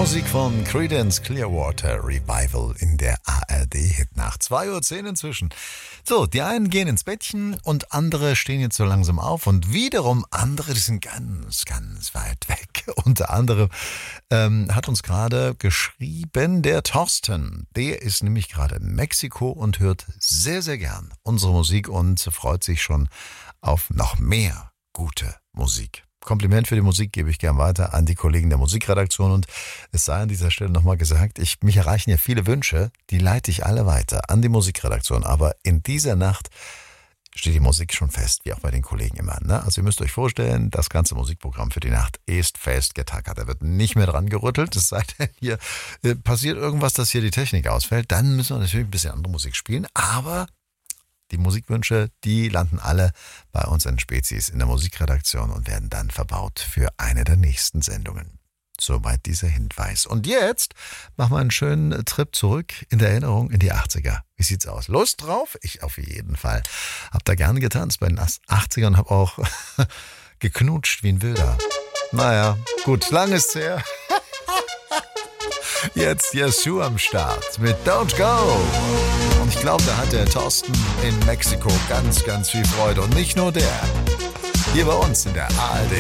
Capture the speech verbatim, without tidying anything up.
Musik von Creedence Clearwater Revival in der A R D-Hitnacht. zwei Uhr zehn inzwischen. So, die einen gehen ins Bettchen und andere stehen jetzt so langsam auf und wiederum andere, die sind ganz, ganz weit weg. Unter anderem ähm, hat uns gerade geschrieben der Thorsten. Der ist nämlich gerade in Mexiko und hört sehr, sehr gern unsere Musik und freut sich schon auf noch mehr gute Musik. Kompliment für die Musik gebe ich gern weiter an die Kollegen der Musikredaktion und es sei an dieser Stelle nochmal gesagt, ich, mich erreichen ja viele Wünsche, die leite ich alle weiter an die Musikredaktion, aber in dieser Nacht steht die Musik schon fest, wie auch bei den Kollegen immer. Ne? Also ihr müsst euch vorstellen, das ganze Musikprogramm für die Nacht ist fest getackert, da wird nicht mehr dran gerüttelt, es sei denn, hier äh, passiert irgendwas, dass hier die Technik ausfällt, dann müssen wir natürlich ein bisschen andere Musik spielen, aber die Musikwünsche, die landen alle bei uns in Spezies in der Musikredaktion und werden dann verbaut für eine der nächsten Sendungen. Soweit dieser Hinweis. Und jetzt machen wir einen schönen Trip zurück in der Erinnerung in die achtziger. Wie sieht's aus? Lust drauf? Ich auf jeden Fall. Hab da gerne getanzt bei den achtzigern und hab auch geknutscht wie ein Wilder. Naja, gut, lang ist's her. Jetzt Yasu am Start mit Don't Go. Und ich glaube, da hat der Thorsten in Mexiko ganz, ganz viel Freude. Und nicht nur der. Hier bei uns in der A R D.